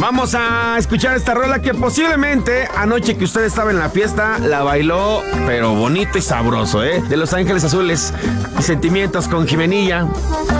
Vamos a escuchar esta rola que posiblemente anoche que usted estaba en la fiesta la bailó, pero bonito y sabroso, ¿eh? De Los Ángeles Azules y Sentimientos con Jimenilla.